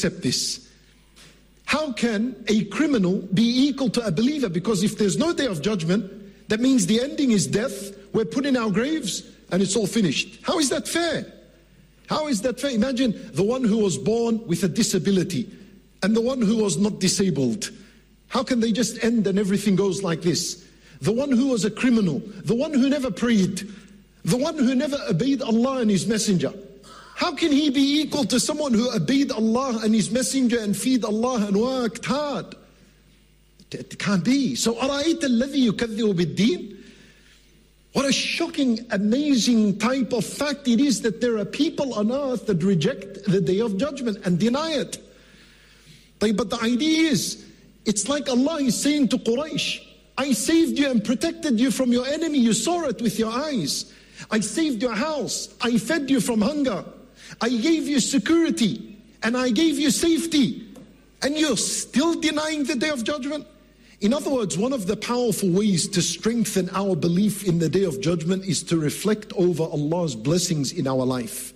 accept this. How can a criminal be equal to a believer? Because if there's no day of judgment, that means the ending is death. We're put in our graves and it's all finished. How is that fair? How is that fair? Imagine the one who was born with a disability and the one who was not disabled. How can they just end and everything goes like this? The one who was a criminal, the one who never prayed, the one who never obeyed Allah and His Messenger. How can he be equal to someone who obeyed Allah and His Messenger and feed Allah and worked hard? It can't be. So, أَرَأَيْتَ الَّذِي يُكَذِّبُ بِالدِّينِ? What a shocking, amazing type of fact it is that there are people on earth that reject the Day of Judgment and deny it. But the idea is, it's like Allah is saying to Quraysh, I saved you and protected you from your enemy. You saw it with your eyes. I saved your house. I fed you from hunger. I gave you security and I gave you safety. And you're still denying the Day of Judgment? In other words, one of the powerful ways to strengthen our belief in the Day of Judgment is to reflect over Allah's blessings in our life.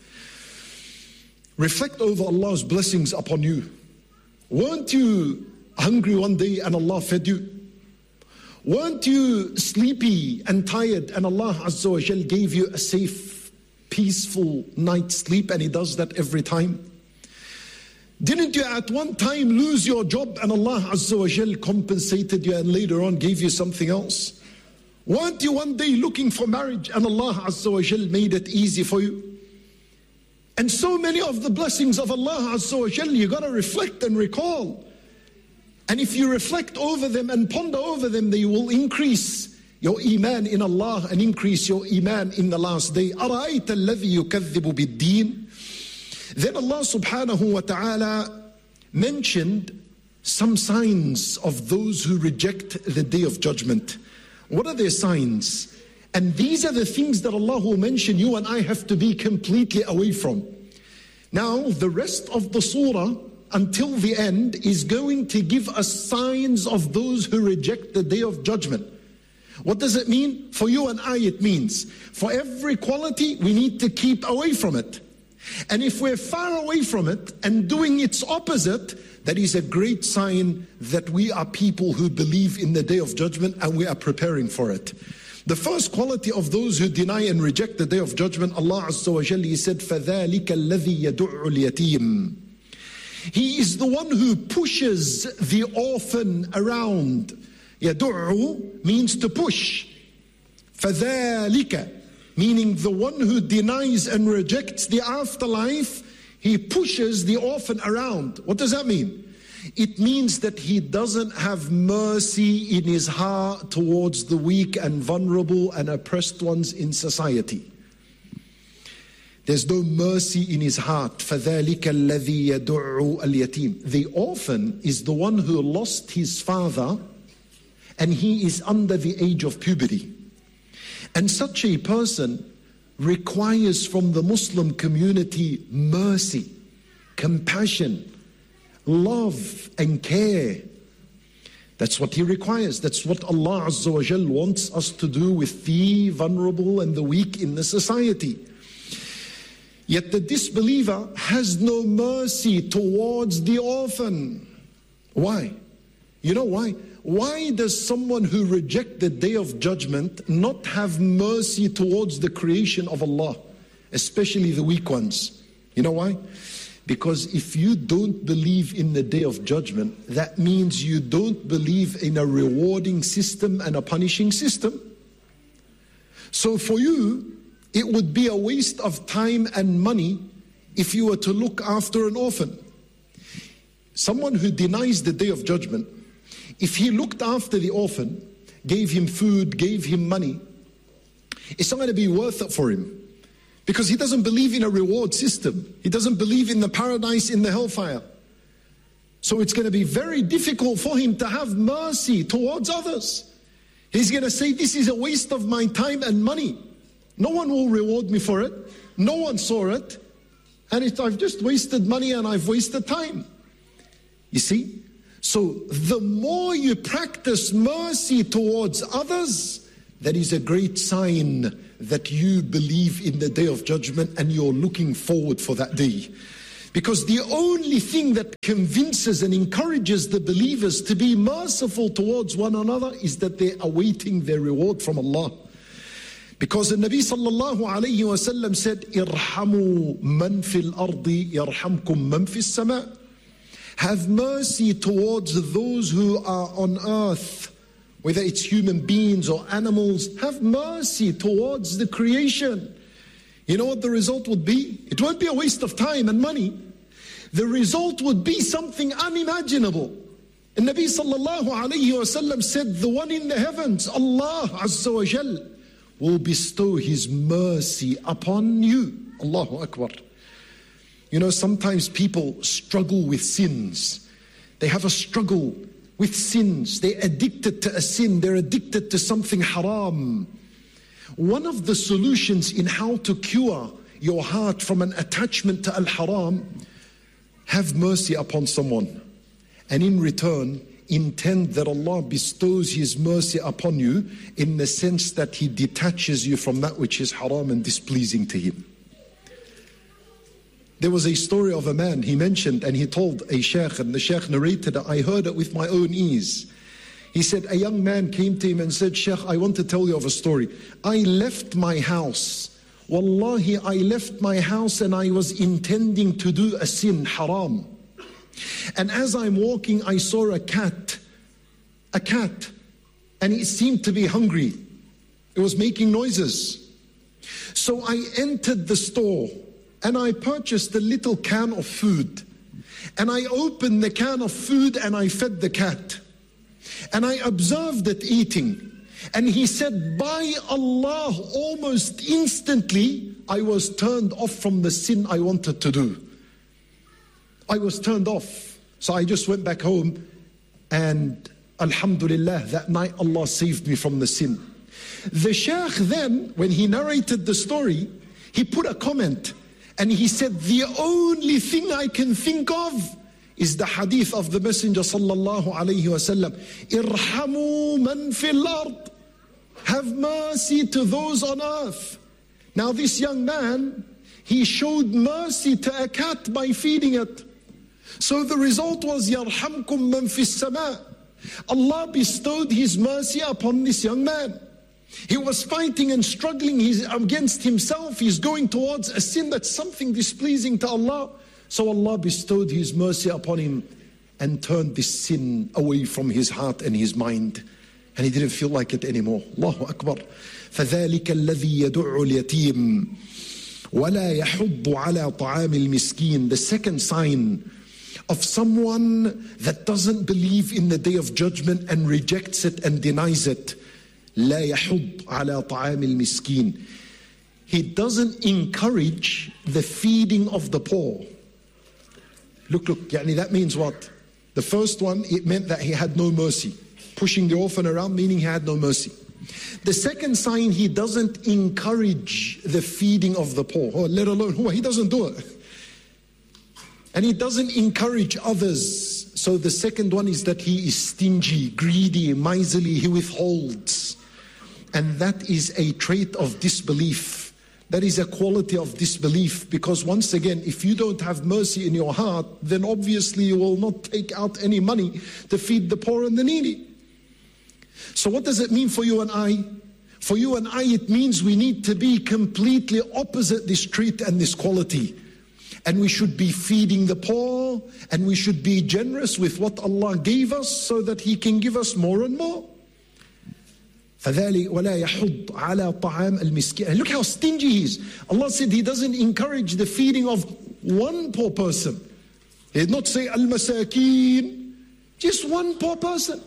Reflect over Allah's blessings upon you. Weren't you hungry one day and Allah fed you? Weren't you sleepy and tired and Allah Azza wa Jal gave you a safe, peaceful night's sleep, and He does that every time? Didn't you at one time lose your job and Allah Azza wa Jal compensated you and later on gave you something else? Weren't you one day looking for marriage and Allah Azza wa Jal made it easy for you? And so many of the blessings of Allah Azza wa Jal, you got to reflect and recall. And if you reflect over them and ponder over them, they will increase your iman in Allah and increase your iman in the last day. أَرَأَيْتَ الَّذِي يُكَذِّبُ بِالدِّينِ? Then Allah subhanahu wa ta'ala mentioned some signs of those who reject the Day of Judgment. What are their signs? And these are the things that Allah will mention you and I have to be completely away from. Now, the rest of the surah until the end is going to give us signs of those who reject the Day of Judgment. What does it mean? For you and I, it means for every quality, we need to keep away from it. And if we're far away from it and doing its opposite, that is a great sign that we are people who believe in the Day of Judgment and we are preparing for it. The first quality of those who deny and reject the Day of Judgment, Allah Azza wa Jalla, He said, فَذَلِكَ الَّذِي يَدُعُّ الْيَتِيمِ. He is the one who pushes the orphan around. Yadu'u means to push. فَذَلِكَ, meaning the one who denies and rejects the afterlife, he pushes the orphan around. What does that mean? It means that he doesn't have mercy in his heart towards the weak and vulnerable and oppressed ones in society. There's no mercy in his heart. فَذَلِكَ الَّذِي يَدُعُّ الْيَتِيمِ. The orphan is the one who lost his father and he is under the age of puberty. And such a person requires from the Muslim community mercy, compassion, love and care. That's what he requires. That's what Allah Azza wa Jal wants us to do with the vulnerable and the weak in the society. Yet the disbeliever has no mercy towards the orphan. Why? You know why? Why does someone who rejects the Day of Judgment not have mercy towards the creation of Allah, especially the weak ones? You know why? Because if you don't believe in the Day of Judgment, that means you don't believe in a rewarding system and a punishing system. So for you, it would be a waste of time and money if you were to look after an orphan. Someone who denies the Day of Judgment, if he looked after the orphan, gave him food, gave him money, it's not going to be worth it for him. Because he doesn't believe in a reward system. He doesn't believe in the paradise, in the hellfire. So it's going to be very difficult for him to have mercy towards others. He's going to say, this is a waste of my time and money. No one will reward me for it. No one saw it. And I've just wasted money and I've wasted time. You see? So the more you practice mercy towards others, that is a great sign that you believe in the Day of Judgment and you're looking forward for that day. Because the only thing that convinces and encourages the believers to be merciful towards one another is that they're awaiting their reward from Allah. Because the Nabi sallallahu alayhi wa sallam said, "Irhamu man fil ardi, yarhamkum man fis sama." Have mercy towards those who are on earth, whether it's human beings or animals. Have mercy towards the creation. You know what the result would be? It won't be a waste of time and money. The result would be something unimaginable. And Nabi sallallahu alayhi wa sallam said, the one in the heavens, Allah Azza wa Jal, will bestow His mercy upon you. Allahu Akbar. You know, sometimes people struggle with sins. They have a struggle with sins. They're addicted to a sin. They're addicted to something haram. One of the solutions in how to cure your heart from an attachment to al-haram, have mercy upon someone. And in return, intend that Allah bestows His mercy upon you in the sense that He detaches you from that which is haram and displeasing to Him. There was a story of a man, he mentioned, and he told a sheikh, and the sheikh narrated it. I heard it with my own ears. He said, a young man came to him and said, "Sheikh, I want to tell you of a story. I left my house. Wallahi, I left my house and I was intending to do a sin, haram. And as I'm walking, I saw a cat, and it seemed to be hungry. It was making noises. So I entered the store and I purchased a little can of food. And I opened the can of food and I fed the cat. And I observed it eating. And he said, by Allah, almost instantly, I was turned off from the sin I wanted to do. I was turned off. So I just went back home and Alhamdulillah, that night Allah saved me from the sin." The Shaykh then, when he narrated the story, he put a comment and he said, the only thing I can think of is the hadith of the Messenger sallallahu alayhi wasallam. Irhamu man fil ard. Have mercy to those on earth. Now this young man, he showed mercy to a cat by feeding it. So the result was, Yarhamkum man fis sama. Allah bestowed His mercy upon this young man. He was fighting and struggling against himself. He's going towards a sin that's something displeasing to Allah. So Allah bestowed His mercy upon him and turned this sin away from his heart and his mind. And he didn't feel like it anymore. Allahu Akbar. فَذَلِكَ الَّذِي يَدُعُّ الْيَتِيمِ وَلَا يَحُضُّ عَلَى طَعَامِ الْمِسْكِينِ. The second sign of someone that doesn't believe in the Day of Judgment and rejects it and denies it. لَا يَحُضُّ عَلَى طَعَامِ الْمِسْكِينِ. He doesn't encourage the feeding of the poor. Look, يعني that means what? The first one, it meant that he had no mercy. Pushing the orphan around, meaning he had no mercy. The second sign, he doesn't encourage the feeding of the poor, or let alone, he doesn't do it. And he doesn't encourage others. So the second one is that he is stingy, greedy, miserly, he withholds. And that is a trait of disbelief. That is a quality of disbelief, because once again, if you don't have mercy in your heart, then obviously you will not take out any money to feed the poor and the needy. So what does it mean for you and I? For you and I, it means we need to be completely opposite this trait and this quality. And we should be feeding the poor, and we should be generous with what Allah gave us so that He can give us more and more. فَذَلِكَ وَلَا يَحُضُّ عَلَى طَعَامِ الْمِسْكِينِ. Look how stingy He is. Allah said He doesn't encourage the feeding of one poor person. He did not say al-masakeen, just one poor person.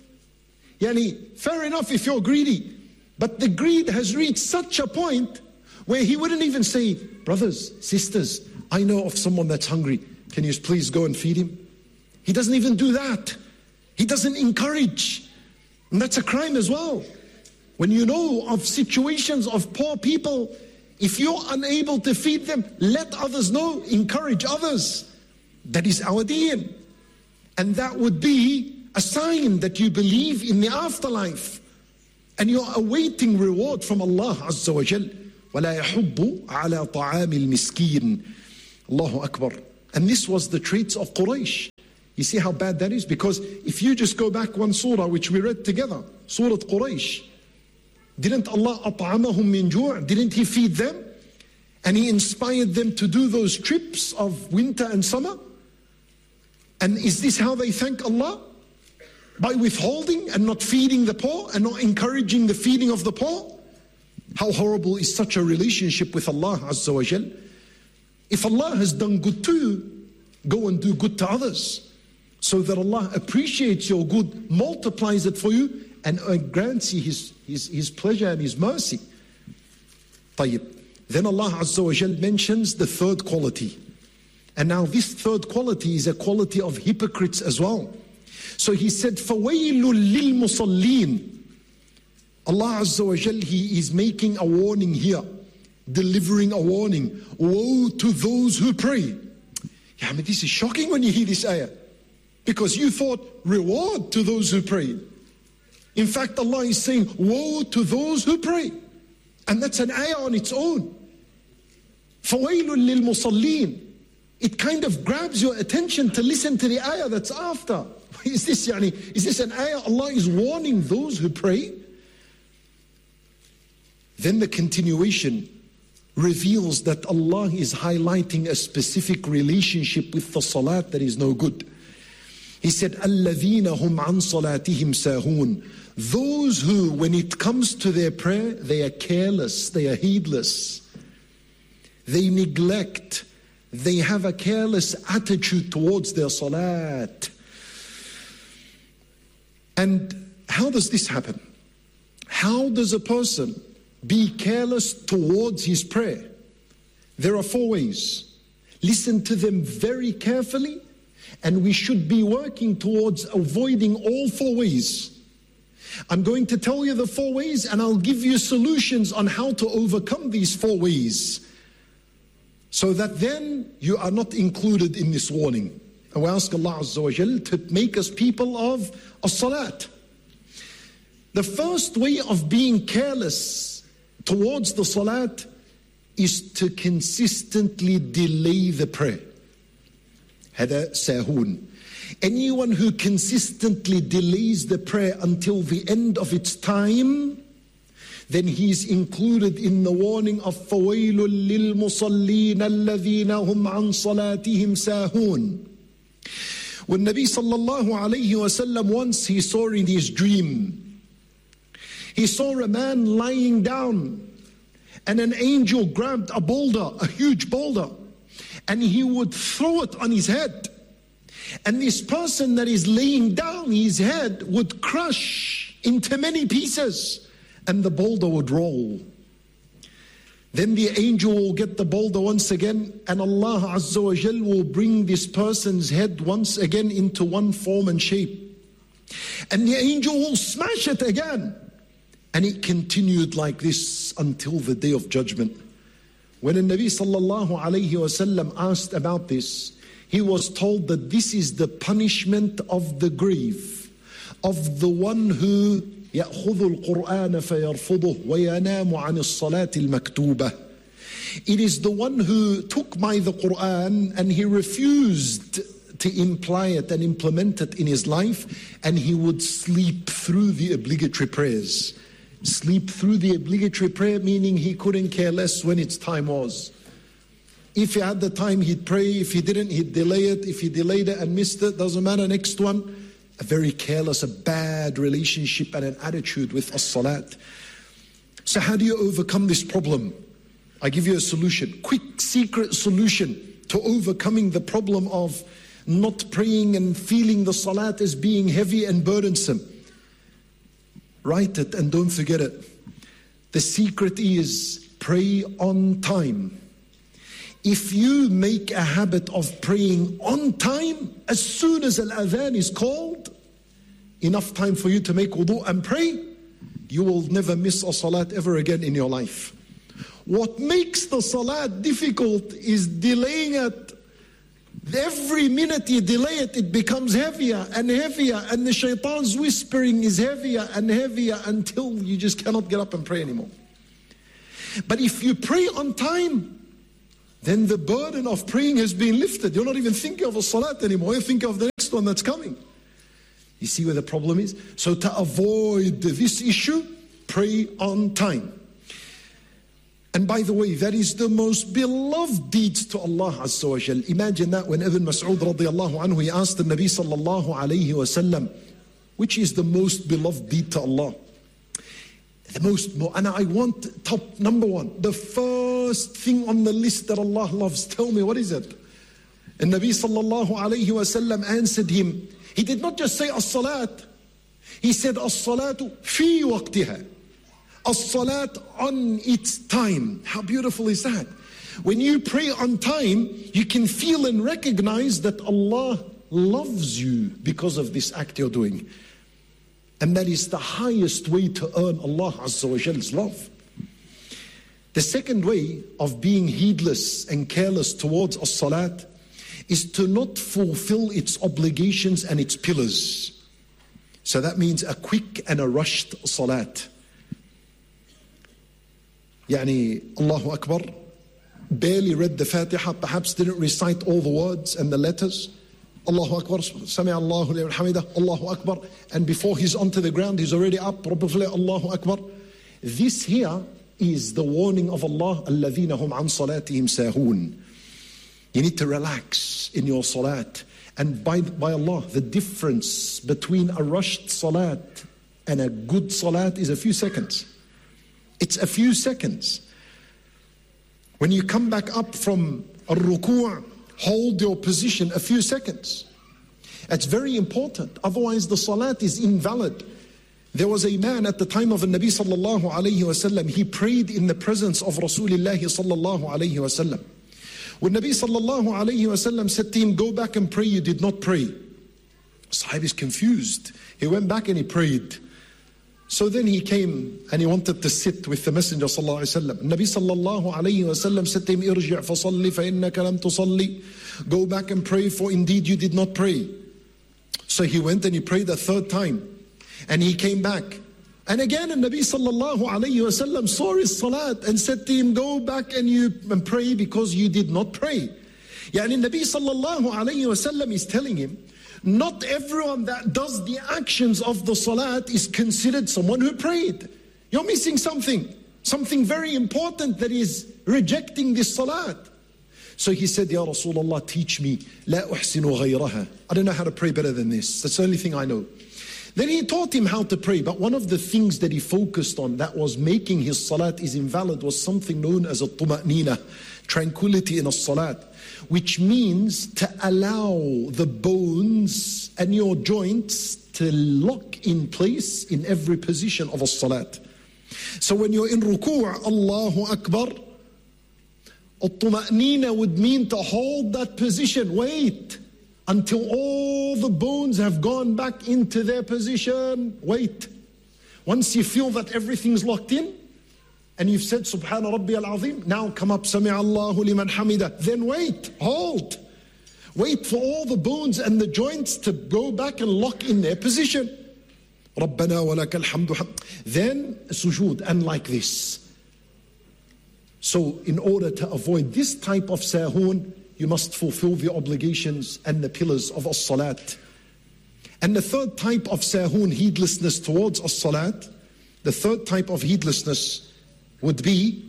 Yani, fair enough if you're greedy, but the greed has reached such a point where He wouldn't even say, brothers, sisters, I know of someone that's hungry. Can you please go and feed him? He doesn't even do that. He doesn't encourage. And that's a crime as well. When you know of situations of poor people, if you're unable to feed them, let others know, encourage others. That is our deen. And that would be a sign that you believe in the afterlife. And you're awaiting reward from Allah Azza wa Jal. وَلَا يَحُضُّ عَلَى طَعَامِ الْمِسْكِينِ. Allahu Akbar. And this was the traits of Quraysh. You see how bad that is? Because if you just go back one surah which we read together, Surah Quraysh, didn't Allah أطعمهم من جوع? Didn't He feed them? And He inspired them to do those trips of winter and summer? And is this how they thank Allah? By withholding and not feeding the poor and not encouraging the feeding of the poor? How horrible is such a relationship with Allah Azza wa Jal? If Allah has done good to you, go and do good to others, so that Allah appreciates your good, multiplies it for you, and grants you His pleasure and His mercy. طيب. Then Allah Azza wa Jal mentions the third quality. And now this third quality is a quality of hypocrites as well. So He said, فَوَيْلٌ لِلْمُصَلِّينَ. Allah Azza wa Jal, He is making a warning here, delivering a warning. Woe to those who pray. Yeah, I mean, this is shocking when you hear this ayah, because you thought reward to those who pray. In fact, Allah is saying, woe to those who pray. And that's an ayah on its own. فَوَيْلٌ لِلْمُصَلِّينَ. It kind of grabs your attention to listen to the ayah that's after. Is this an ayah Allah is warning those who pray? Then the continuation reveals that Allah is highlighting a specific relationship with the salat that is no good. He said, الَّذِينَ هُمْ عَنْ صَلَاتِهِمْ سَاهُونَ. Those who, when it comes to their prayer, they are careless, they are heedless, they neglect, they have a careless attitude towards their salat. And how does this happen? How does a person be careless towards his prayer? There are 4 ways. Listen to them very carefully, and we should be working towards avoiding all 4 ways. I'm going to tell you the 4 ways, and I'll give you solutions on how to overcome these 4 ways, so that then you are not included in this warning. And we ask Allah Azza wa Jal to make us people of as-salat. The first way of being careless towards the salat is to consistently delay the prayer. هذا ساهون. Anyone who consistently delays the prayer until the end of its time, then he is included in the warning of فَوَيْلٌ لِلْمُصَلِّينَ الَّذِينَ هُمْ عَنْ صَلَاتِهِمْ سَاهُونَ. When Nabi sallallahu alayhi wa sallam, once he saw in his dream, he saw a man lying down, and an angel grabbed a boulder, a huge boulder, and he would throw it on his head. And this person that is laying down, his head would crush into many pieces, and the boulder would roll. Then the angel will get the boulder once again, and Allah Azza wa Jal will bring this person's head once again into one form and shape. And the angel will smash it again. And it continued like this until the day of judgment. When the Nabi sallallahu alayhi wa sallam asked about this, he was told that this is the punishment of the grave, of the one who يأخذ القرآن فيرفضه وينام عن الصلاة المكتوبة. It is the one who took by the Quran and he refused to imply it and implement it in his life, and he would sleep through the obligatory prayers. Sleep through the obligatory prayer, meaning he couldn't care less when its time was. If he had the time, he'd pray. If he didn't, he'd delay it. If he delayed it and missed it, doesn't matter, next one. A very careless, a bad relationship and an attitude with as-salat. So how do you overcome this problem? I give you a solution, quick secret solution to overcoming the problem of not praying and feeling the salat as being heavy and burdensome. Write it and don't forget it. The secret is pray on time. If you make a habit of praying on time, as soon as al-adhan is called, enough time for you to make wudu and pray, you will never miss a salat ever again in your life. What makes the salat difficult is delaying it. Every minute you delay it, it becomes heavier and heavier, and the shaitan's whispering is heavier and heavier until you just cannot get up and pray anymore. But if you pray on time, then the burden of praying has been lifted. You're not even thinking of a salat anymore. You're thinking of the next one that's coming. You see where the problem is? So to avoid this issue, pray on time. And by the way, that is the most beloved deeds to Allah Azza wa Jal. Imagine that when Ibn Mas'ud radiallahu anhu, he asked the Nabi sallallahu alayhi wa sallam, which is the most beloved deed to Allah? And I want top number one, the first thing on the list that Allah loves. Tell me, what is it? And Nabi sallallahu alayhi wa sallam answered him. He did not just say as-salat. He said as-salatu fi waqtiha. As-salat on its time. How beautiful is that? When you pray on time, you can feel and recognize that Allah loves you because of this act you're doing. And that is the highest way to earn Allah Azza wa Jal's love. The second way of being heedless and careless towards as-salat is to not fulfill its obligations and its pillars. So that means a quick and a rushed salat. Allahu Akbar, barely read the Fatiha, perhaps didn't recite all the words and the letters. Allahu Akbar, Sami Allahu liman hamidah, Allahu Akbar, and before he's onto the ground, he's already up, Allahu Akbar. This here is the warning of Allah, الَّذِينَ هُمْ عَنْ صَلَاتِهِمْ سَاهُونَ. You need to relax in your salat. And by Allah, the difference between a rushed salat and a good salat is a few seconds. It's a few seconds. When you come back up from a ruku', hold your position a few seconds. That's very important. Otherwise the salat is invalid. There was a man at the time of the Nabi sallallahu alayhi wa sallam. He prayed in the presence of Rasulullah sallallahu alayhi wa sallam. When Nabi sallallahu alayhi wa sallam said to him, go back and pray, you did not pray. Sahib is confused. He went back and he prayed. So then he came and he wanted to sit with the Messenger sallallahu alayhi wa sallam. Nabi sallallahu alayhi wa sallam said to him, irji' fasalli fa innaka lam tusalli. Go back and pray, for indeed you did not pray. So he went and he prayed a third time. And he came back. And again, and Nabi sallallahu alayhi wa sallam saw his salat and said to him, go back and pray because you did not pray. Yani Nabi sallallahu alayhi wa sallam is telling him, not everyone that does the actions of the salat is considered someone who prayed. You're missing something very important that is rejecting this salat. So he said, Ya Rasulullah, teach me. La uhsinu ghayraha. I don't know how to pray better than this. That's the only thing I know. Then he taught him how to pray, but one of the things that he focused on that was making his salat is invalid was something known as a tuma'nina, tranquility in a salat, which means to allow the bones and your joints to lock in place in every position of a salat. So when you're in ruku', Allahu Akbar, al-tuma'nina would mean to hold that position, wait until all the bones have gone back into their position. Wait. Once you feel that everything's locked in, and you've said Subhana Rabbi al-Azim, now come up, Sami Allahu liman hamida. Then wait, hold. Wait for all the bones and the joints to go back and lock in their position. Rabbana wa lakal hamdu. Then sujood, and like this. So in order to avoid this type of sahun, you must fulfill the obligations and the pillars of as-salat. And the third type of sahun, heedlessness towards as-salat, the third type of heedlessness would be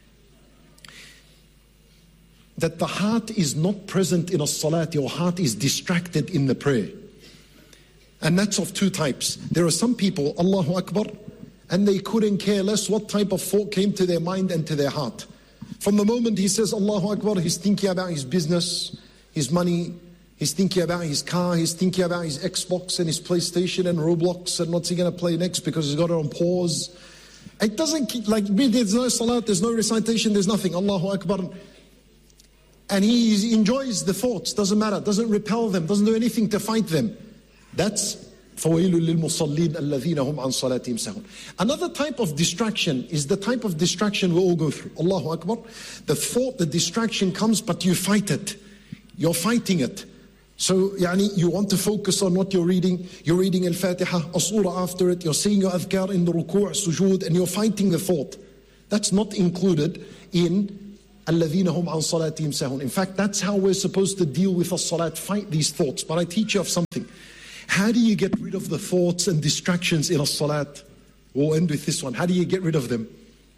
that the heart is not present in as-salat, your heart is distracted in the prayer. And that's of two types. There are some people, Allahu Akbar, and they couldn't care less what type of thought came to their mind and to their heart. From the moment he says Allahu Akbar, he's thinking about his business, his money, he's thinking about his car, he's thinking about his Xbox and his PlayStation and Roblox and what's he going to play next because he's got it on pause. It doesn't keep, like, there's no salat, there's no recitation, there's nothing, Allahu Akbar. And he enjoys the thoughts, doesn't matter, doesn't repel them, doesn't do anything to fight them. That's فَوَيْلٌ لِلْمُصَلِّينَ الَّذِينَ هُمْ عَنْ صَلَاتِهِمْ سَهُونَ. Another type of distraction is the type of distraction we all go through. Allahu Akbar. The thought, the distraction comes, but you fight it. You're fighting it. So, you want to focus on what you're reading. You're reading Al-Fatiha, a surah after it. You're saying your adhkar in the ruku', sujood, and you're fighting the thought. That's not included in الَّذِينَ هُمْ عَنْ صَلَاتِهِمْ سَاهُونَ. In fact, that's how we're supposed to deal with as-salat, fight these thoughts. But I teach you of something. How do you get rid of the thoughts and distractions in as-salat? We'll end with this one. How do you get rid of them?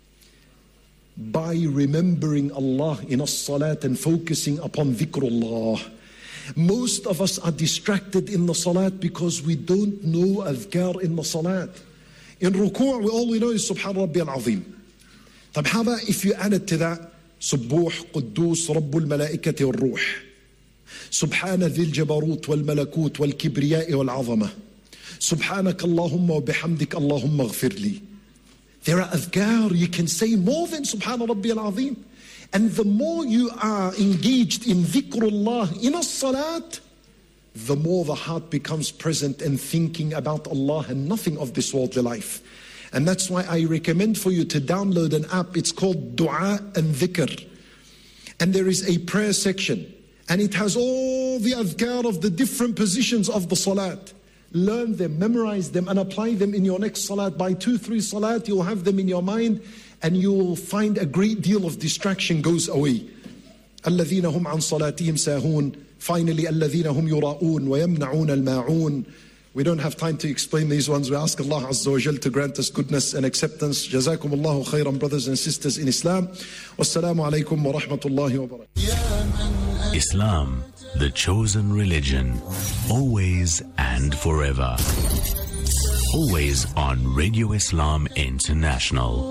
By remembering Allah in as-salat and focusing upon dhikrullah. Most of us are distracted in the salat because we don't know adhkar in the salat. In ruku' all we know is Subhan Rabbi al-Azim. How about if you added to that Subbuh Quddus Rabbul Malaikati wal Ruh, Subhana dhil Jabarut wal Malakut wal Kibriyai wal Azamah, Subhanaka Allahumma wa bihamdik Allahumma ghfirli. There are adhkar you can say more than Subhana Rabbi al-Azim. And the more you are engaged in dhikrullah in as-salat, the more the heart becomes present and thinking about Allah and nothing of this worldly life. And that's why I recommend for you to download an app. It's called Dua and Dhikr. And there is a prayer section. And it has all the adhkar of the different positions of the salat. Learn them, memorize them, and apply them in your next salat. By 2-3 salat, you'll have them in your mind. And you will find a great deal of distraction goes away. الَّذِينَ هُمْ عَنْ صَلَاتِهِمْ سَاهُونَ. Finally, الَّذِينَ هُمْ يُرَاءُونَ وَيَمْنَعُونَ الْمَاعُونَ. We don't have time to explain these ones. We ask Allah Azza wa Jal to grant us goodness and acceptance. Jazakum Allahu khairan, brothers and sisters in Islam. Wassalamu alaikum wa rahmatullahi wa barakatuh. Islam, the chosen religion, always and forever. Always on Radio Islam International.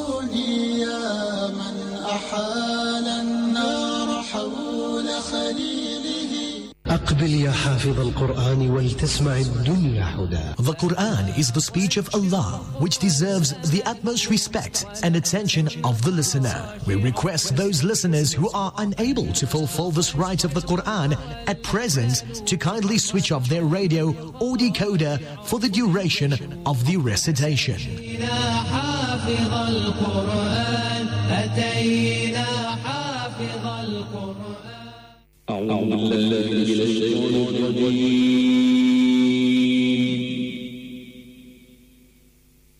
أقبل يا حافظ القرآن ولتسمع الدنيا حدا. The Quran is the speech of Allah, which deserves the utmost respect and attention of the listener. We request those listeners who are unable to fulfill this right of the Quran at present to kindly switch off their radio or decoder for the duration of the recitation. أعوذ بالله من الشيطان الرجيم